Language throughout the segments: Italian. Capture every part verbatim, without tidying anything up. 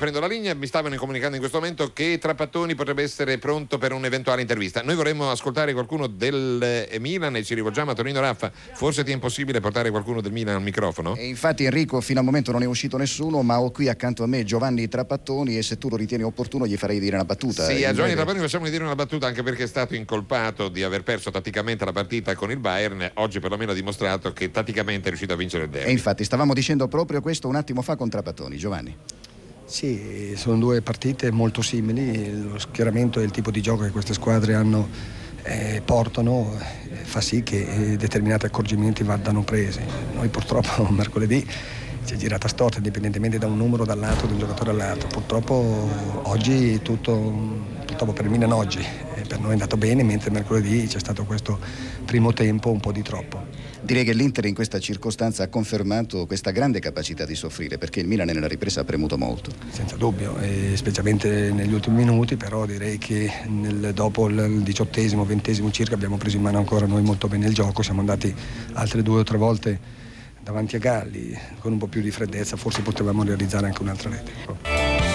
prendo la linea, mi stavano comunicando in questo momento che Trapattoni potrebbe essere pronto per un'eventuale intervista. Noi vorremmo ascoltare qualcuno del Milan e ci rivolgiamo a Tonino Raffa. Forse ti è impossibile portare qualcuno del Milan al microfono? E infatti Enrico, fino al momento non è uscito nessuno, ma ho qui accanto a me Giovanni Trapattoni e se tu lo ritieni opportuno gli farei dire una battuta. Sì, a Giovanni breve... Trapattoni facciamo dire una battuta, anche perché è stato incolpato di aver perso tatticamente la partita con il Bayern. Oggi perlomeno ha dimostrato che tatticamente è riuscito a vincere il derby. E infatti stavamo dicendo proprio questo un attimo fa con Trapattoni. Giovanni. Sì, sono due partite molto simili, lo schieramento e il tipo di gioco che queste squadre hanno eh, portano eh, fa sì che eh, determinati accorgimenti vadano presi. Noi purtroppo mercoledì ci è girata storta indipendentemente da un numero dal lato di un giocatore all'altro. Purtroppo oggi tutto, purtroppo per il Milan oggi eh, per noi è andato bene, mentre mercoledì c'è stato questo primo tempo un po' di troppo. Direi che l'Inter in questa circostanza ha confermato questa grande capacità di soffrire, perché il Milan nella ripresa ha premuto molto. Senza dubbio, e specialmente negli ultimi minuti, però direi che nel, dopo il diciottesimo, ventesimo circa abbiamo preso in mano ancora noi molto bene il gioco, siamo andati altre due o tre volte davanti a Galli, con un po' più di freddezza forse potevamo realizzare anche un'altra rete.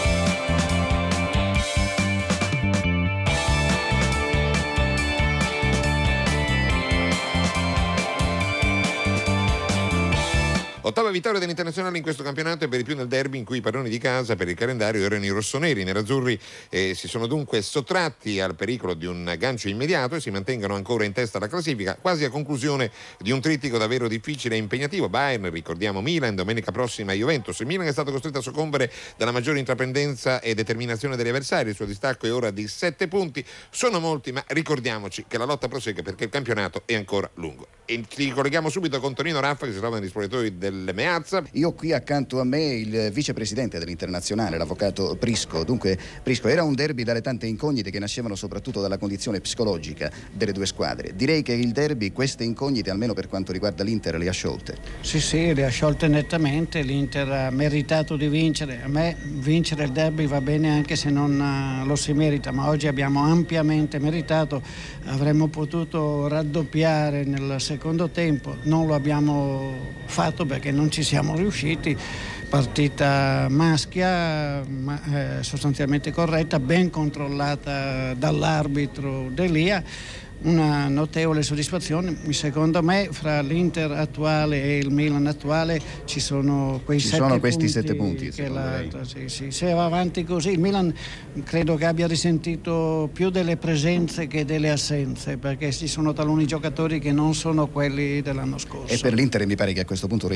Ottava vittoria dell'Internazionale in questo campionato e per di più nel derby in cui i padroni di casa per il calendario erano i rossoneri. I nerazzurri eh, si sono dunque sottratti al pericolo di un gancio immediato e si mantengono ancora in testa alla classifica, quasi a conclusione di un trittico davvero difficile e impegnativo. Bayern, ricordiamo Milan, domenica prossima Juventus. Il Milan è stato costretto a soccombere dalla maggiore intraprendenza e determinazione degli avversari. Il suo distacco è ora di sette punti. Sono molti, ma ricordiamoci che la lotta prosegue perché il campionato è ancora lungo. E ci colleghiamo subito con Tonino Raffa che si trova negli spogliatoi del Meazza. Io qui accanto a me il vicepresidente dell'Internazionale, l'avvocato Prisco. Dunque Prisco, era un derby dalle tante incognite che nascevano soprattutto dalla condizione psicologica delle due squadre. Direi che il derby queste incognite, almeno per quanto riguarda l'Inter, le ha sciolte. Sì sì, le ha sciolte nettamente. L'Inter ha meritato di vincere. A me vincere il derby va bene anche se non lo si merita, ma oggi abbiamo ampiamente meritato. Avremmo potuto raddoppiare nel secondo tempo, non lo abbiamo fatto perché non ci siamo riusciti. Partita maschia, ma, eh, sostanzialmente corretta, ben controllata dall'arbitro D'Elia. Una notevole soddisfazione. Secondo me fra l'Inter attuale e il Milan attuale ci sono quei ci sette sono questi punti sette punti che la, sì, sì. Se va avanti così il Milan credo che abbia risentito più delle presenze che delle assenze, perché ci sono taluni giocatori che non sono quelli dell'anno scorso. E per l'Inter mi pare che a questo punto